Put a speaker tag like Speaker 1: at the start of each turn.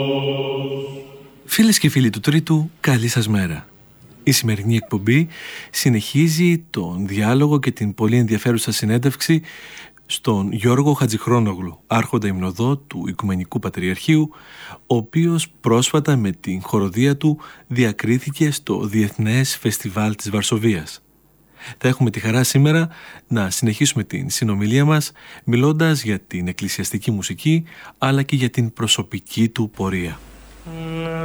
Speaker 1: Φίλες και φίλοι του Τρίτου, καλή σας μέρα. Η σημερινή εκπομπή συνεχίζει τον διάλογο και την πολύ ενδιαφέρουσα συνέντευξη στον Γιώργο Χατζηχρόνογλου, άρχοντα υμνοδό του Οικουμενικού Πατριαρχείου, ο οποίος πρόσφατα με την χοροδία του διακρίθηκε στο Διεθνές Φεστιβάλ της Βαρσοβίας. Θα έχουμε τη χαρά σήμερα να συνεχίσουμε την συνομιλία μας μιλώντας για την εκκλησιαστική μουσική αλλά και για την προσωπική του πορεία.